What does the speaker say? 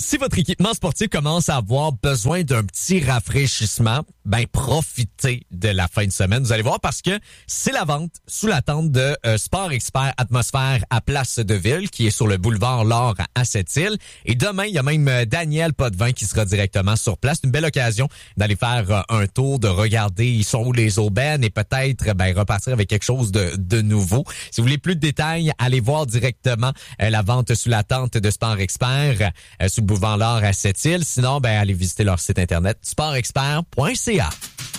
Si votre équipement sportif commence à avoir besoin d'un petit rafraîchissement, ben profitez de la fin de semaine. Vous allez voir parce que c'est la vente sous la tente de Sport Expert Atmosphère à Place de Ville, qui est sur le boulevard L'Or à Sept-Îles. Et demain, il y a même Daniel Potvin qui sera directement sur place. Une belle occasion d'aller faire un tour, de regarder ils sont où les aubaines et peut-être repartir avec quelque chose de nouveau. Si vous voulez plus de détails, allez voir directement la vente sous la tente de Sport Expert sous le boulevard L'Or à Sept-Îles. Sinon, allez visiter leur site internet sportexpert.ca.